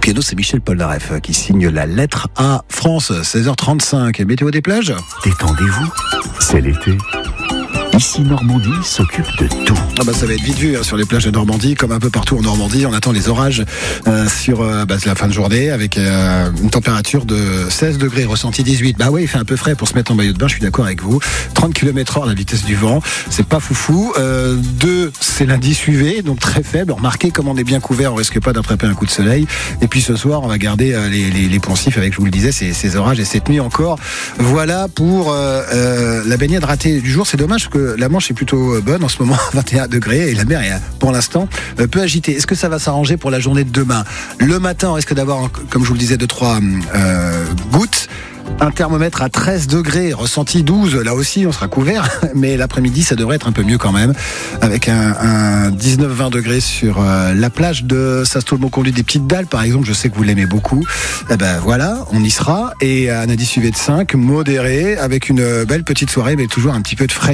piano, c'est Michel Polnareff qui signe la lettre A. France, 16h35. Météo des plages. Détendez-vous, c'est l'été. Ici, Normandie s'occupe de tout. Ça va être vite vu sur les plages de Normandie, comme un peu partout en Normandie. On attend les orages sur la fin de journée avec une température de 16 degrés, ressenti 18. Il fait un peu frais pour se mettre en maillot de bain, je suis d'accord avec vous. 30 km/h la vitesse du vent, c'est pas foufou. 2, c'est l'indice UV, donc très faible. Remarquez comme on est bien couvert, on risque pas d'attraper un coup de soleil. Et puis ce soir, on va garder les poncifs avec, je vous le disais, ces orages et cette nuit encore. Voilà pour la baignade ratée du jour. C'est dommage que la Manche est plutôt bonne en ce moment, 21 degrés, et la mer est pour l'instant peu agitée. Est-ce que ça va s'arranger pour la journée de demain ? Le matin, on risque d'avoir, comme je vous le disais, 2-3 gouttes. Un thermomètre à 13 degrés, ressenti 12, là aussi on sera couvert, mais l'après-midi ça devrait être un peu mieux quand même, avec un 19-20 degrés sur la plage de Saint-Stolmo-Conduit des Petites Dalles par exemple, je sais que vous l'aimez beaucoup. Voilà, on y sera, et un indice UV de 5, modéré, avec une belle petite soirée, mais toujours un petit peu de frais.